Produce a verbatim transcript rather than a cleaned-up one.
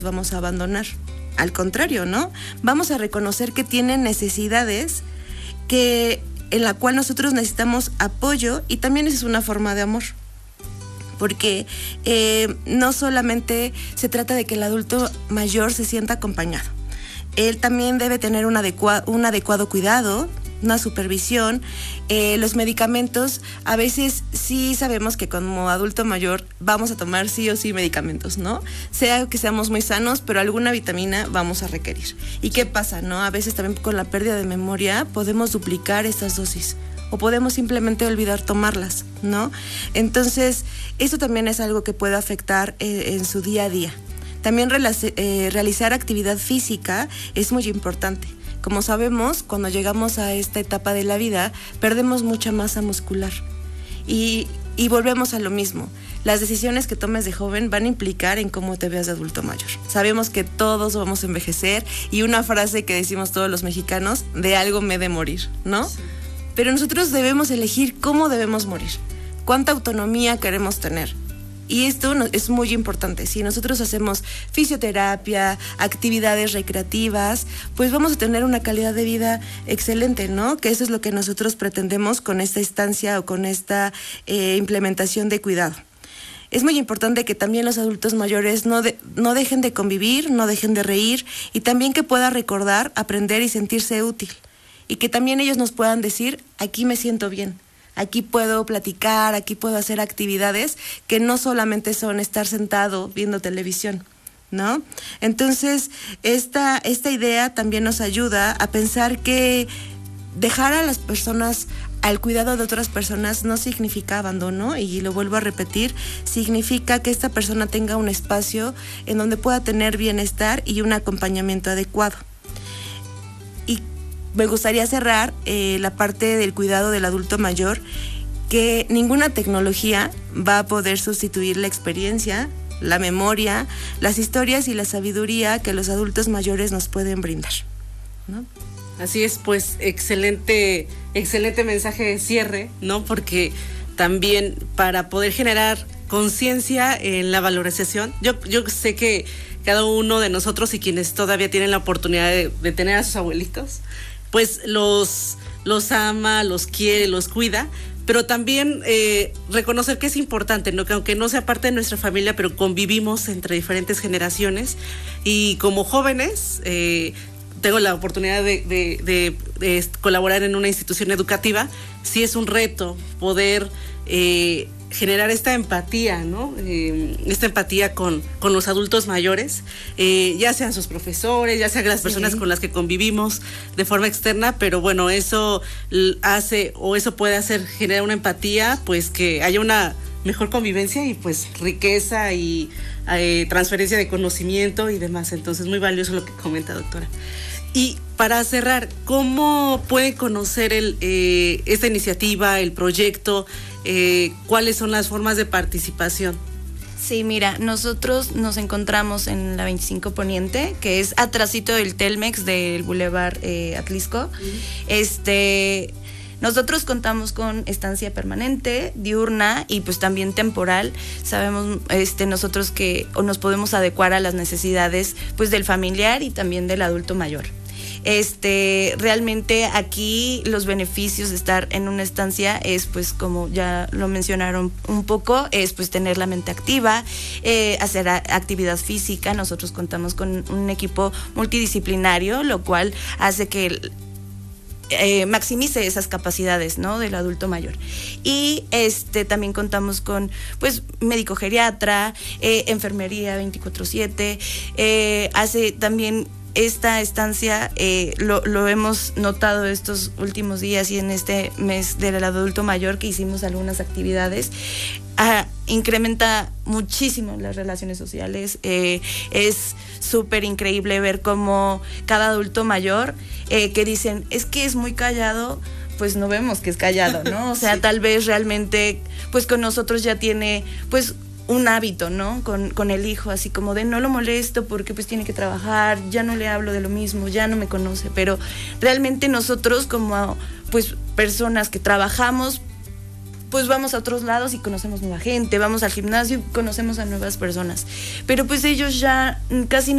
vamos a abandonar. Al contrario, ¿no? Vamos a reconocer que tienen necesidades que, en la cual nosotros necesitamos apoyo, y también esa es una forma de amor. Porque eh, no solamente se trata de que el adulto mayor se sienta acompañado. Él también debe tener un, adecua- un adecuado cuidado, una supervisión. Eh, los medicamentos, a veces sí sabemos que como adulto mayor vamos a tomar sí o sí medicamentos, ¿no? Sea que seamos muy sanos, pero alguna vitamina vamos a requerir. ¿Y qué pasa, no? A veces también con la pérdida de memoria podemos duplicar estas dosis o podemos simplemente olvidar tomarlas, ¿no? Entonces, eso también es algo que puede afectar eh, en su día a día. También relac- eh, realizar actividad física es muy importante. Como sabemos, cuando llegamos a esta etapa de la vida, perdemos mucha masa muscular y, y volvemos a lo mismo. Las decisiones que tomes de joven van a implicar en cómo te veas de adulto mayor. Sabemos que todos vamos a envejecer, y una frase que decimos todos los mexicanos, de algo me he de morir, ¿no? Sí. Pero nosotros debemos elegir cómo debemos morir, cuánta autonomía queremos tener. Y esto es muy importante. Si nosotros hacemos fisioterapia, actividades recreativas, pues vamos a tener una calidad de vida excelente, ¿no? Que eso es lo que nosotros pretendemos con esta estancia o con esta eh, implementación de cuidado. Es muy importante que también los adultos mayores no, de, no dejen de convivir, no dejen de reír, y también que pueda recordar, aprender y sentirse útil. Y que también ellos nos puedan decir, aquí me siento bien. Aquí puedo platicar, aquí puedo hacer actividades que no solamente son estar sentado viendo televisión, ¿no? Entonces, esta, esta idea también nos ayuda a pensar que dejar a las personas al cuidado de otras personas no significa abandono, y lo vuelvo a repetir, significa que esta persona tenga un espacio en donde pueda tener bienestar y un acompañamiento adecuado. Y me gustaría cerrar eh, la parte del cuidado del adulto mayor, que ninguna tecnología va a poder sustituir la experiencia, la memoria, las historias y la sabiduría que los adultos mayores nos pueden brindar, ¿no? Así es, pues excelente, excelente mensaje de cierre, ¿no? Porque también para poder generar conciencia en la valorización, yo, yo sé que cada uno de nosotros y quienes todavía tienen la oportunidad de, de tener a sus abuelitos, pues los, los ama, los quiere, los cuida, pero también eh, reconocer que es importante, ¿no? Que aunque no sea parte de nuestra familia, pero convivimos entre diferentes generaciones, y como jóvenes eh, tengo la oportunidad de, de, de, de colaborar en una institución educativa. Sí es un reto poder eh, generar esta empatía, ¿no? Eh, esta empatía con, con los adultos mayores, eh, ya sean sus profesores, ya sean las sí. personas con las que convivimos de forma externa, pero bueno, eso hace, o eso puede hacer generar una empatía, pues que haya una mejor convivencia y pues riqueza y eh, transferencia de conocimiento y demás. Entonces, muy valioso lo que comenta, doctora. Y para cerrar, ¿cómo pueden conocer el, eh, esta iniciativa, el proyecto? Eh, ¿Cuáles son las formas de participación? Sí, mira, nosotros nos encontramos en la veinticinco Poniente, que es atrasito del Telmex del Boulevard eh, Atlisco. Uh-huh. Este... Nosotros contamos con estancia permanente, diurna y pues también temporal. Sabemos este, nosotros que o nos podemos adecuar a las necesidades pues del familiar y también del adulto mayor. Este, realmente aquí los beneficios de estar en una estancia es, pues, como ya lo mencionaron un poco, es pues tener la mente activa, eh, hacer a, actividad física. Nosotros contamos con un equipo multidisciplinario, lo cual hace que el, Eh, maximice esas capacidades, ¿no? Del adulto mayor. Y este también contamos con pues médico geriatra, eh, enfermería veinticuatro siete, eh, hace también esta estancia, eh, lo, lo hemos notado estos últimos días y en este mes del adulto mayor que hicimos algunas actividades, ah, incrementa muchísimo las relaciones sociales. Eh, es súper increíble ver cómo cada adulto mayor eh, que dicen, es que es muy callado, pues no vemos que es callado, ¿no? O sea, sí. Tal vez realmente, pues con nosotros ya tiene, pues, un hábito, ¿no? Con, con el hijo, así como de no lo molesto porque pues tiene que trabajar, ya no le hablo de lo mismo, ya no me conoce, pero realmente nosotros como pues personas que trabajamos, pues vamos a otros lados y conocemos nueva gente, vamos al gimnasio y conocemos a nuevas personas, pero pues ellos ya casi no